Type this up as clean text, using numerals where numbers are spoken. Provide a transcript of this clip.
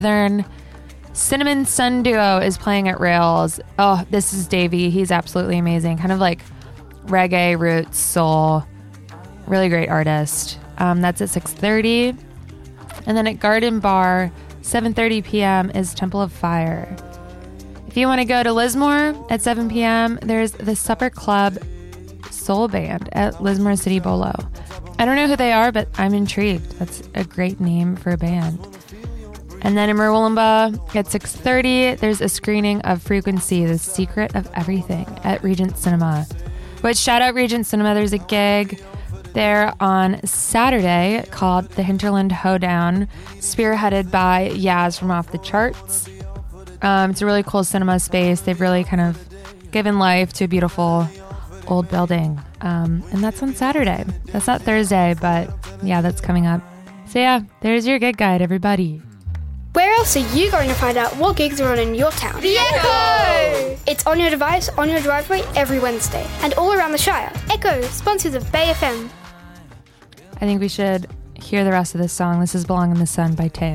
Northern Cinnamon Sun Duo is playing at Rails. Oh, this is Davey. He's absolutely amazing. Kind of like reggae, roots, soul. Really great artist. That's at 6:30. And then at Garden Bar, 7:30 p.m. is Temple of Fire. If you want to go to Lismore at 7 p.m., there's the Supper Club Soul Band at Lismore City Bolo. I don't know who they are, but I'm intrigued. That's a great name for a band. And then in Murwillumbah at 6:30, there's a screening of Frequency, The Secret of Everything at Regent Cinema. Which, shout out Regent Cinema, there's a gig there on Saturday called The Hinterland Hoedown, spearheaded by Yaz from Off the Charts. It's a really cool cinema space. They've really kind of given life to a beautiful old building. And that's on Saturday. That's not Thursday, but yeah, that's coming up. So yeah, there's your gig guide, everybody. Where else are you going to find out what gigs are on in your town? The Echo! It's on your device, on your driveway, every Wednesday. And all around the Shire. Echo, sponsors of Bay FM. I think we should hear the rest of this song. This is Belong in the Sun by Teo.